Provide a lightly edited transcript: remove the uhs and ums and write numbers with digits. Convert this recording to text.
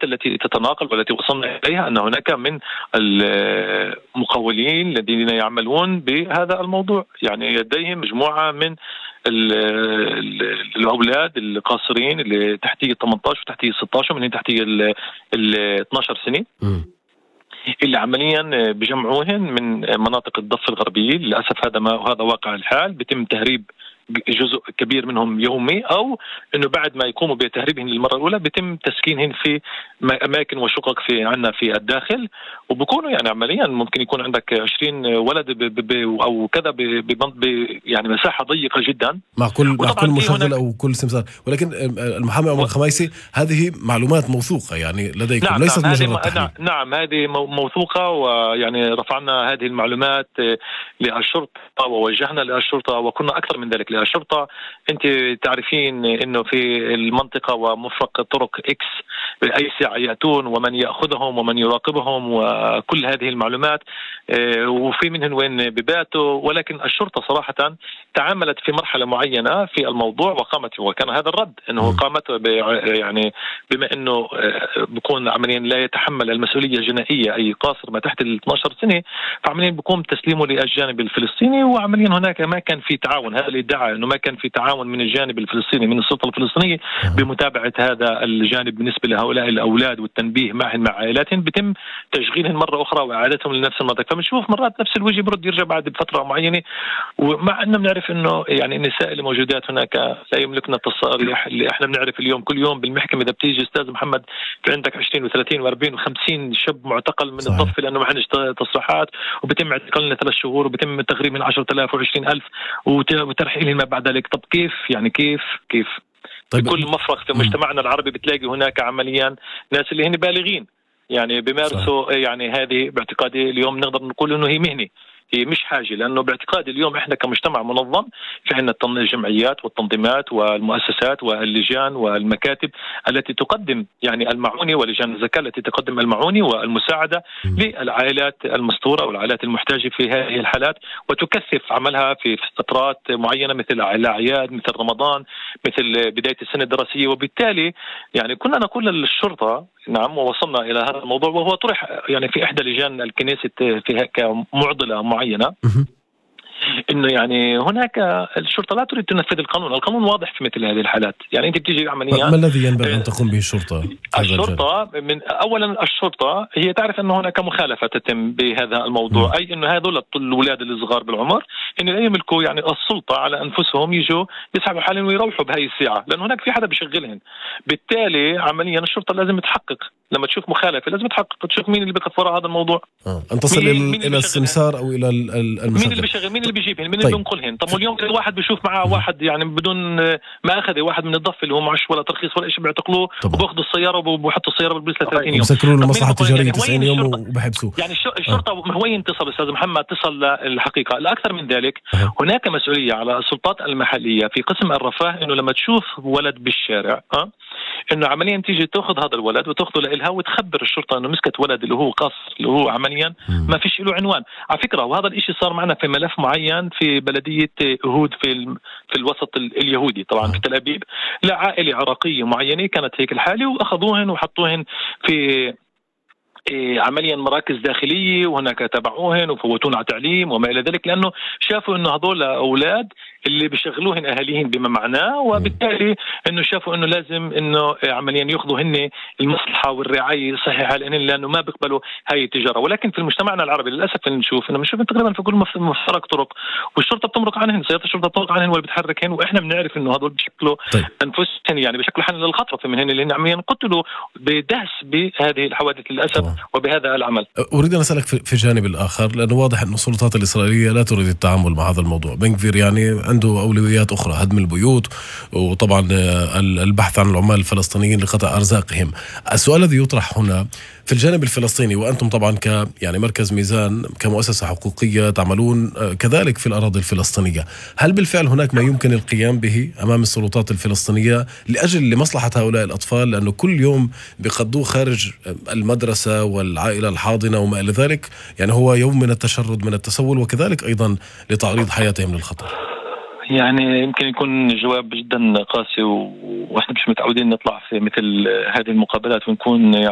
المعلومات التي تتناقل والتي وصلنا إليها أن هناك من المقاولين الذين يعملون بهذا الموضوع يعني لديهم مجموعة من الأولاد القاصرين اللي تحتيه 18 وتحتيه 16 ومن تحتيه 12 سنة اللي عمليا بجمعوهن من مناطق الضفة الغربية. للأسف هذا واقع الحال، بيتم تهريب جزء كبير منهم يومي، أو أنه بعد ما يقوموا بتهريبهم للمرة الأولى بيتم تسكينهم في أماكن وشقق عنا في الداخل، وبكونوا يعني عمليا ممكن يكون عندك 20 ولد أو كذا يعني مساحة ضيقة جدا مع كل مشغل أو كل سمسار. ولكن المحامي عمر الخميسي هذه معلومات موثوقة يعني لديكم؟ نعم ليست مجرد تحليل. نعم هذه موثوقة، ويعني رفعنا هذه المعلومات للشرطة ووجهنا للشرطة وكنا أكثر من ذلك للشرطة. أنت تعرفين أنه في المنطقة ومفرق طرق إكس بأي ساعة يأتون ومن يأخذهم ومن يراقبهم وكل هذه المعلومات، وفي منهم وين بباتوا. ولكن الشرطة صراحة تعاملت في مرحلة معينة في الموضوع وقامت، وكان هذا الرد أنه قامت يعني بما أنه بكون عمليا لا يتحمل المسؤولية الجنائية أي قاصر ما تحت 12 سنة، فعمليا بكون تسليمه للجانب الفلسطيني. وعمليا هناك ما كان في تعاون، هذا اللي ادعى أنه ما كان في تعاون من الجانب الفلسطيني من السلطة الفلسطينية بمتابعة هذا الجانب بالنسبة لهؤلاء الأولاد والتنبيه معهم مع عائلاتهم، بتم تشغيلهم مرة أخرى وإعادتهم لنفس المنطقة. فبنشوف مرات نفس الوجه برد يرجع بعد فترة معينة، ومع أنه بنعرف أنه يعني النساء اللي موجودات هناك لا يملكنا التصاريح اللي احنا بنعرف اليوم. كل يوم بالمحكمة إذا بتيجي أستاذ محمد في عندك 20 و30 و40 و50 شاب معتقل من الضفة لأنه ما عندش تصريحات، وبتم اعتقالنا 3 شهور وبتم تغريب من 10,000 و20,000 وترحيلهم ما بعد ذلك. طب كيف يعني كيف طيب بكل مفرق في مجتمعنا العربي بتلاقي هناك عمليا ناس اللي هن بالغين يعني بيمارسوا يعني هذه باعتقادي اليوم نقدر نقول انه هي مهنة، هي مش حاجة. لأنه باعتقادي اليوم إحنا كمجتمع منظم في عندنا الجمعيات والتنظيمات والمؤسسات واللجان والمكاتب التي تقدم يعني المعونة، ولجان الزكاة التي تقدم المعونة والمساعدة للعائلات المستورة والعائلات المحتاجة في هذه الحالات، وتكثف عملها في فترات معينة مثل الأعياد، مثل رمضان، مثل بداية السنة الدراسية. وبالتالي يعني كنا نقول للشرطة نعم، ووصلنا إلى هذا الموضوع وهو طرح يعني في إحدى لجان الكنيسة فيها كمعضلة معينة، إنه يعني هناك الشرطة لا تريد تنفذ القانون واضح في مثل هذه الحالات. يعني أنت بتيجي عمليا ما الذي ينبغي أن تقوم به الشرطة؟ من أولا الشرطة هي تعرف أنه هناك مخالفة تتم بهذا الموضوع، أي أنه هذول الأولاد الصغار بالعمر إن لا يملكوا يعني السلطة على أنفسهم يجوا يسحبوا حالهم ويروحوا بهاي الساعة، لأن هناك في حدا بيشغلهم. بالتالي عمليا الشرطة لازم تحقق، لما تشوف مخالفة لازم تحقق تشوف مين اللي بيقف وراء هذا الموضوع. أن تصل إلى السمسار أو إلى المشغل. مين اللي بيشغل، مين اللي بيجيبهن، مين اللي بينقلهن. طب واليوم الواحد بيشوف معه واحد يعني بدون ما أخذ واحد من الضفة اللي هو معش ولا ترخيص ولا شيء، بيعتقلوه وبياخذوا السيارة وبيحطوا السيارة بالبوليس 30 يوم، بسكروا له مصلحة تجارية 90 يوم وبحبسوه. يعني الشرطة وين تصل أستاذ محمد؟ تصل للحقيقة. الأكثر من ذلك هناك مسؤولية على السلطات المحلية في قسم الرفاه، إنه لما تشوف ولد بالشارع إنه عمليا تيجي تأخذ هذا الولد وتأخذه لإلها وتخبر الشرطة إنه مسكت ولد اللي هو قصر اللي هو عمليا ما فيش له عنوان. على فكرة وهذا الإشي صار معنا في ملف معين في بلدية هود في الوسط اليهودي طبعا في تل أبيب، لعائلة عراقية معينة كانت هيك الحالة، وأخذوهن وحطوهن في عمليا مراكز داخلية، وهناك تبعوهن وفوتون على تعليم وما إلى ذلك، لأنه شافوا إنه هذول أولاد اللي بيشغلوهن أهاليهن بما معناه، وبالتالي إنه شافوا إنه لازم إنه عمليا يأخذوا هن المصلحة والرعاية الصحيحة لأنه ما بيقبلوا هاي التجارة. ولكن في مجتمعنا العربي للأسف بنشوف تقريبا في كل مفترق طرق، والشرطة بتمرق عنهن، سيارة الشرطة بتمرق عنهن ولا بتحركهن، وإحنا بنعرف إنه هذول بشكلوا أنفسهم يعني بشكل حل للخطر في منهن اللي عمليا قتلوا بدهس بهذه الحوادث للأسف وبهذا العمل. أريد أن أسألك في الجانب الآخر، لأنه واضح أن السلطات الإسرائيلية لا تريد التعامل مع هذا الموضوع. بن غفير يعني عنده أولويات أخرى، هدم البيوت وطبعا البحث عن العمال الفلسطينيين لقطع أرزاقهم. السؤال الذي يطرح هنا في الجانب الفلسطيني، وأنتم طبعا يعني مركز ميزان كمؤسسة حقوقية تعملون كذلك في الأراضي الفلسطينية، هل بالفعل هناك ما يمكن القيام به أمام السلطات الفلسطينية لمصلحة هؤلاء الأطفال، لأنه كل يوم بيقضوه خارج المدرسة والعائلة الحاضنة وما إلى ذلك، يعني هو يوم من التشرد من التسول، وكذلك أيضا لتعريض حياتهم للخطر؟ يعني يمكن يكون جواب جدا قاسي، واحنا مش متعودين نطلع في مثل هذه المقابلات ونكون